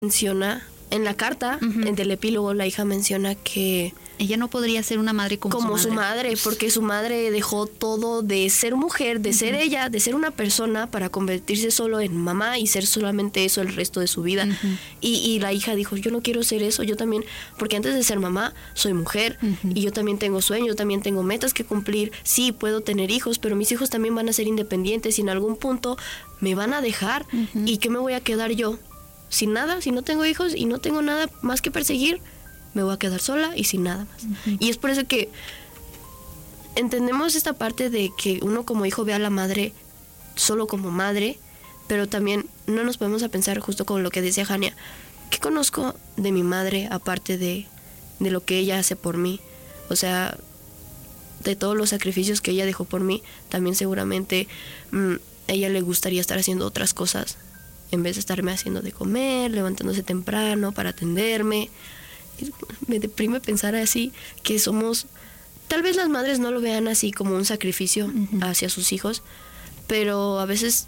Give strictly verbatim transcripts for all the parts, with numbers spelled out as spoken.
menciona en la carta, uh-huh. en el epílogo, la hija menciona que ella no podría ser una madre como, como su, madre. su madre, porque su madre dejó todo de ser mujer, de uh-huh. ser ella, de ser una persona para convertirse solo en mamá y ser solamente eso el resto de su vida. Uh-huh. Y, y la hija dijo, yo no quiero ser eso, yo también, porque antes de ser mamá soy mujer uh-huh. y yo también tengo sueños, yo también tengo metas que cumplir. Sí, puedo tener hijos, pero mis hijos también van a ser independientes y en algún punto me van a dejar. Uh-huh. ¿Y qué me voy a quedar yo? Sin nada, si no tengo hijos y no tengo nada más que perseguir, me voy a quedar sola y sin nada más. Uh-huh. Y es por eso que entendemos esta parte de que uno como hijo ve a la madre solo como madre, pero también no nos podemos a pensar, justo como lo que decía Jania, ¿qué conozco de mi madre aparte de, de lo que ella hace por mí? O sea, de todos los sacrificios que ella dejó por mí, también seguramente mmm, a ella le gustaría estar haciendo otras cosas en vez de estarme haciendo de comer, levantándose temprano para atenderme. Me deprime pensar así, que somos... Tal vez las madres no lo vean así como un sacrificio uh-huh. hacia sus hijos, pero a veces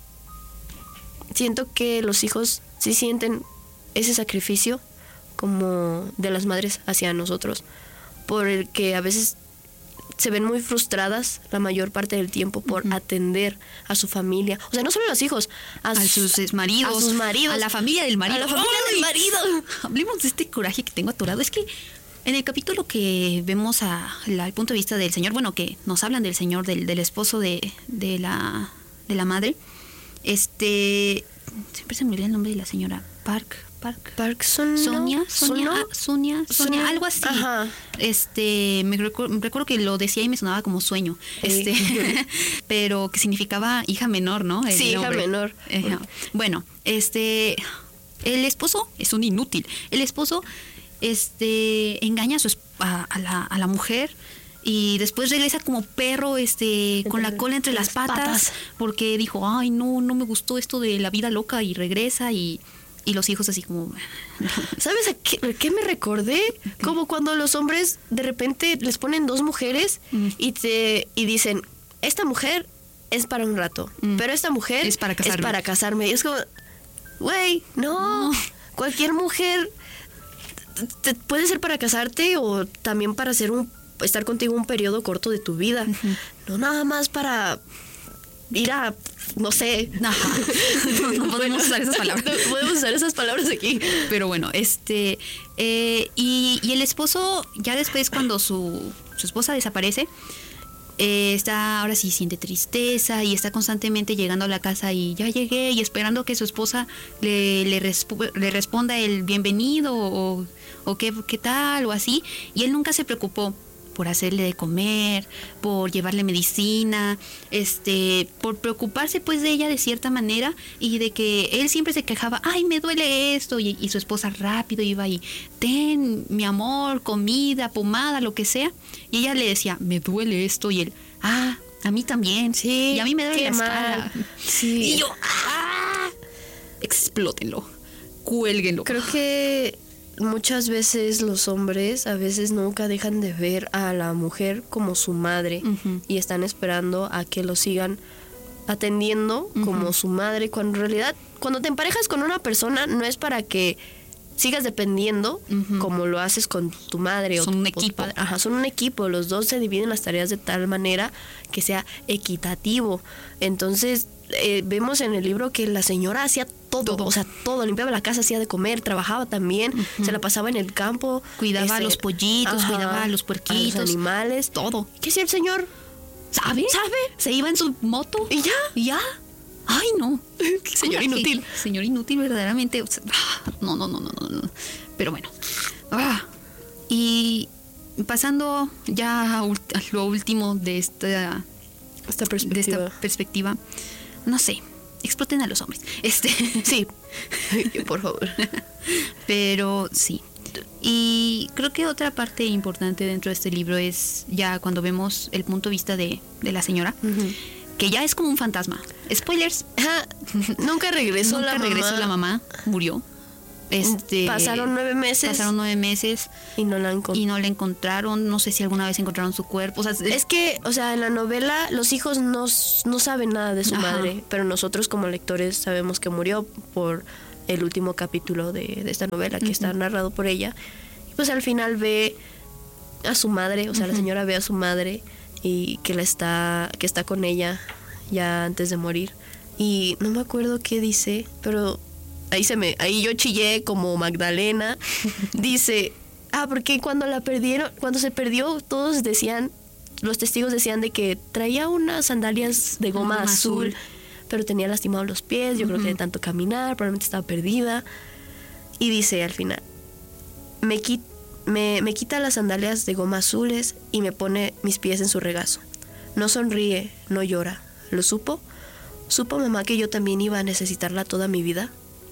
siento que los hijos sí sienten ese sacrificio como de las madres hacia nosotros, por el que a veces se ven muy frustradas la mayor parte del tiempo por uh-huh. atender a su familia. O sea, no solo a los hijos, a, a sus, sus maridos, a sus maridos, a la familia del marido. A la familia ¡Ay! del marido. Hablemos de este coraje que tengo atorado. Es que en el capítulo que vemos a, la, al punto de vista del señor, bueno, que nos hablan del señor, del, del esposo de, de, la, de la madre, este, siempre se me olvida el nombre de la señora, Park... Park. Park Son, Sonia, Sonia, ¿Sono? ah, Sonia, Sonia, Sonia, algo así. Ajá. Este, me recuerdo, recuerdo que lo decía y me sonaba como sueño. Este, eh. pero que significaba hija menor, ¿no? El sí, nombre. hija menor. Eh, bueno, este, el esposo es un inútil. El esposo, este, engaña a su a, a la a la mujer. Y después regresa como perro, este, entre con la cola entre las, las patas, patas, porque dijo, ay, no, no me gustó esto de la vida loca, y regresa y Y los hijos así como... ¿Sabes a qué, a qué me recordé? Okay. Como cuando los hombres de repente les ponen dos mujeres mm. y te y dicen, esta mujer es para un rato, mm. pero esta mujer es para casarme. Es para casarme. Y es como, güey, no, no, cualquier mujer te, te puede ser para casarte o también para hacer un estar contigo un periodo corto de tu vida. Uh-huh. No nada más para... ir a, no sé, no, no, no podemos usar esas palabras. No podemos usar esas palabras aquí. Pero bueno, este, eh, y, y el esposo, ya después cuando su, su esposa desaparece, eh, está, ahora sí siente tristeza y está constantemente llegando a la casa y ya llegué y esperando que su esposa le, le, resp- le responda el bienvenido o, o qué, qué tal o así. Y él nunca se preocupó por hacerle de comer, por llevarle medicina, este, por preocuparse pues de ella de cierta manera, y de que él siempre se quejaba, ay, me duele esto, y, y su esposa rápido iba y, ten, mi amor, comida, pomada, lo que sea, y ella le decía, me duele esto, y él, ah, a mí también, sí, y a mí me duele la mal. espalda, sí. Y yo, ah, explótenlo, cuélguenlo. Creo que muchas veces los hombres a veces nunca dejan de ver a la mujer como su madre uh-huh. y están esperando a que lo sigan atendiendo uh-huh. como su madre, cuando en realidad cuando te emparejas con una persona no es para que sigas dependiendo uh-huh. como lo haces con tu madre. Son o un tu, equipo. O tu Ajá, son un equipo. Los dos se dividen las tareas de tal manera que sea equitativo. Entonces eh, vemos en el libro que la señora hacía todo, todo, o sea, todo, limpiaba la casa, hacía de comer, trabajaba también, uh-huh. se la pasaba en el campo. Cuidaba este, a los pollitos, ajá, cuidaba a los puerquitos. A los animales. Todo. ¿Qué hacía el señor? ¿Sabe? ¿Sabe? Se iba en su moto. ¿Y ya? ¿Y ya? Ay, no. Señor inútil. Señor inútil, verdaderamente. O sea, no, no, no, no, no. Pero bueno. Ah. Y pasando ya a lo último de esta, esta perspectiva. De esta perspectiva, no sé, exploten a los hombres. Este, sí, por favor. Pero sí. Y creo que otra parte importante dentro de este libro es ya cuando vemos el punto de vista de, de la señora, uh-huh. que ya es como un fantasma. Spoilers. Ajá. Nunca regresó Nunca la mamá. regresó la mamá, murió. Este, pasaron nueve meses. Pasaron nueve meses. Y no la encont- y no la encontraron. No sé si alguna vez encontraron su cuerpo. O sea, es que, o sea, en la novela los hijos no, no saben nada de su Ajá. madre, pero nosotros como lectores sabemos que murió por el último capítulo de, de esta novela que uh-huh. está narrado por ella. Y pues al final ve a su madre, o sea, uh-huh. la señora ve a su madre y que la está, que está con ella ya antes de morir. Y no me acuerdo qué dice, pero ahí se me, ahí yo chillé como Magdalena. Dice, ah, porque cuando la perdieron, cuando se perdió, todos decían, los testigos decían de que traía unas sandalias de goma uh-huh. azul, azul, pero tenía lastimados los pies, yo uh-huh. creo que de tanto caminar, probablemente estaba perdida. Y dice al final, me, qui- me, me quita las sandalias de goma azules y me pone mis pies en su regazo. No sonríe, no llora. ¿Lo supo? ¿Supo mamá que yo también iba a necesitarla toda mi vida?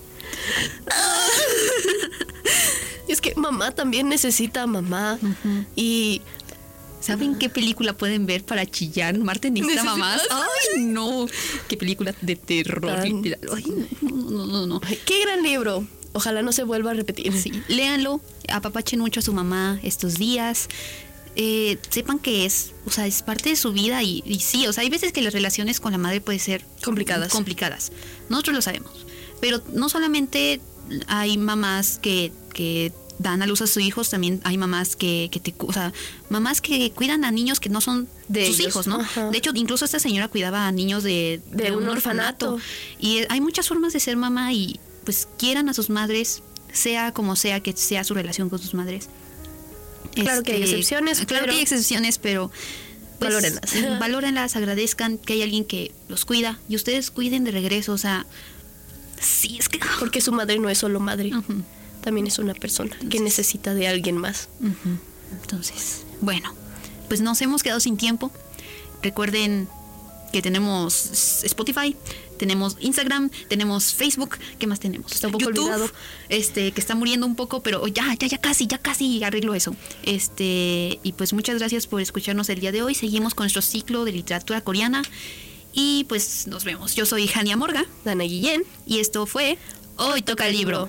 Es que mamá también necesita a mamá. Uh-huh. Y... ¿saben qué película pueden ver para chillar? Marta necesita mamás. Ay, no. Qué película de terror. Tan... Ay, no, no, no, no. Qué gran libro. Ojalá no se vuelva a repetir. Sí. Léanlo, apapachen mucho a su mamá estos días. Eh, sepan que es, o sea, es parte de su vida y, y sí, o sea, hay veces que las relaciones con la madre pueden ser complicadas. complicadas. Nosotros lo sabemos. Pero no solamente hay mamás que, que dan a luz a sus hijos, también hay mamás que, que te, o sea, mamás que cuidan a niños que no son de sus ellos. hijos, ¿no? Ajá. De hecho, incluso esta señora cuidaba a niños de, de, de un, un orfanato. orfanato. Y hay muchas formas de ser mamá y pues quieran a sus madres, sea como sea que sea su relación con sus madres. Claro este, que hay excepciones. Claro pero... que hay excepciones, pero pues, valórenlas. Valórenlas, agradezcan que hay alguien que los cuida y ustedes cuiden de regreso, o sea, sí, es que... porque su madre no es solo madre, uh-huh. también es una persona Entonces, que necesita de alguien más. Uh-huh. Entonces, bueno, pues nos hemos quedado sin tiempo. Recuerden que tenemos Spotify, tenemos Instagram, tenemos Facebook, ¿qué más tenemos? Está un poco YouTube, olvidado. Este, que está muriendo un poco, pero ya, ya, ya casi, ya casi arreglo eso. Este, y pues muchas gracias por escucharnos el día de hoy. Seguimos con nuestro ciclo de literatura coreana y pues nos vemos. Yo soy Hania Morga, Dana Guillén, y esto fue Hoy Toca el Libro.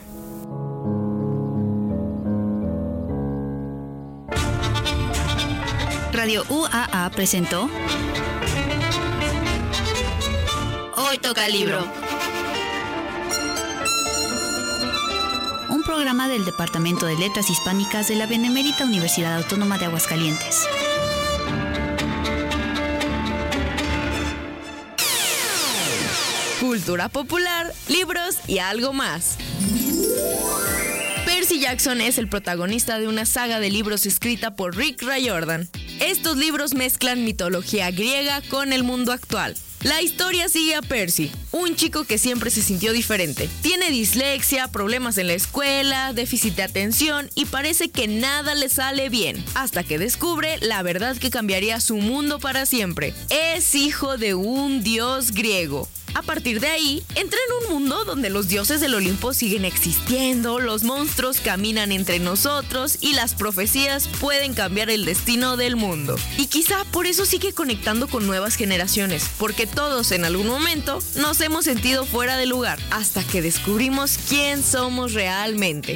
Radio U A A presentó Hoy Toca el Libro. Un programa del Departamento de Letras Hispánicas de la Benemérita Universidad Autónoma de Aguascalientes. Cultura popular, libros y algo más. Percy Jackson es el protagonista de una saga de libros escrita por Rick Riordan. Estos libros mezclan mitología griega con el mundo actual. La historia sigue a Percy, un chico que siempre se sintió diferente. Tiene dislexia, problemas en la escuela, déficit de atención y parece que nada le sale bien, hasta que descubre la verdad que cambiaría su mundo para siempre. Es hijo de un dios griego. A partir de ahí, entra en un mundo donde los dioses del Olimpo siguen existiendo, los monstruos caminan entre nosotros y las profecías pueden cambiar el destino del mundo. Y quizá por eso sigue conectando con nuevas generaciones, porque todos en algún momento nos hemos sentido fuera de lugar, hasta que descubrimos quién somos realmente.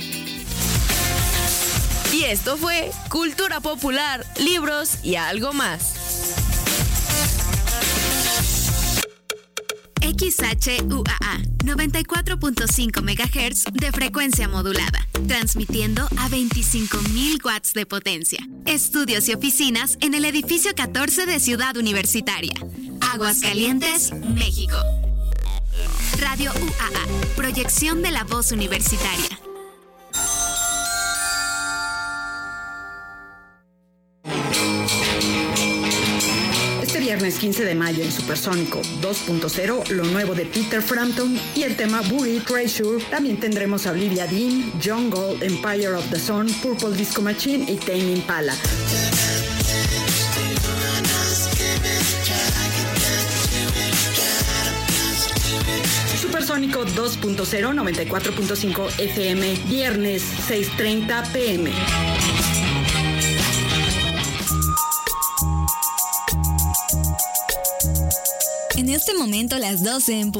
Y esto fue Cultura Popular, Libros y algo más. X H U A A, noventa y cuatro punto cinco megahertz de frecuencia modulada, transmitiendo a veinticinco mil watts de potencia. Estudios y oficinas en el edificio catorce de Ciudad Universitaria, Aguascalientes, México. Radio U A A, proyección de la voz universitaria. Viernes quince de mayo en Supersónico dos punto cero, lo nuevo de Peter Frampton y el tema Buried Treasure. También tendremos a Olivia Dean, Jungle, Empire of the Sun, Purple Disco Machine y Tame Impala. Supersónico dos punto cero, noventa y cuatro punto cinco F M, viernes seis treinta pm. En este momento las doce en